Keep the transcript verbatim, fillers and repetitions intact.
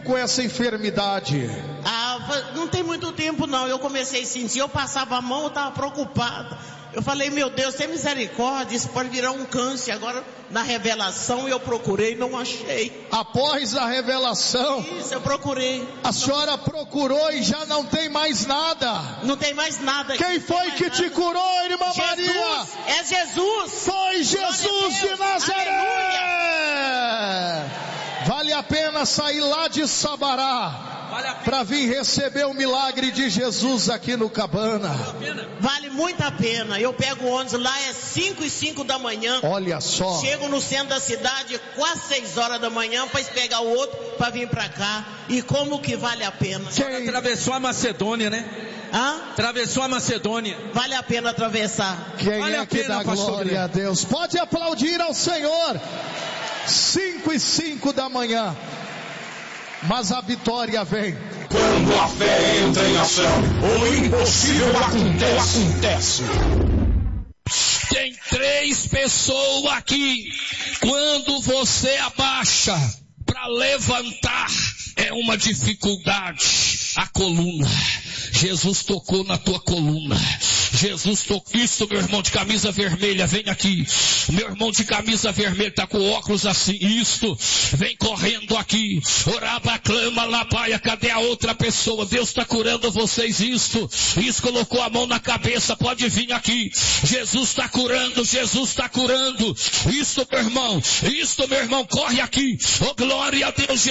com essa enfermidade? Ah, não tem muito tempo não, eu comecei a sentir, eu passava a mão, eu estava preocupada. Eu falei, meu Deus, tem misericórdia, isso pode virar um câncer. Agora, na revelação, eu procurei e não achei. Após a revelação, isso, eu procurei. A senhora procurou e já não tem mais nada. Não tem mais nada. Quem foi que te curou, irmã Maria? É Jesus. Foi Jesus de Nazaré. Aleluia. Vale a pena sair lá de Sabará para vir receber o milagre de Jesus aqui no Cabana. Vale muito a pena. Eu pego o ônibus lá, é cinco e cinco da manhã. Olha só. Chego no centro da cidade quase seis horas da manhã para pegar o outro para vir para cá. E como que vale a pena? Quem atravessou a Macedônia, né? Hã? Atravessou a Macedônia. Vale a pena atravessar. Quem vale é a que pena, dá glória a Deus? Pode aplaudir ao Senhor. Cinco e cinco da manhã. Mas a vitória vem quando a fé entra em ação. O impossível acontece. acontece. Tem três pessoas aqui. Quando você abaixa para levantar, é uma dificuldade. A coluna. Jesus tocou na tua coluna. Jesus tocou. Isso, meu irmão de camisa vermelha, vem aqui. Meu irmão de camisa vermelha tá com óculos assim. Isto, vem correndo aqui. Orava, clama, labaia. Cadê a outra pessoa? Deus está curando vocês. Isto, isso colocou a mão na cabeça. Pode vir aqui. Jesus está curando. Jesus está curando. Isso, meu irmão. Isso, meu irmão, corre aqui. Oh, glória a Deus.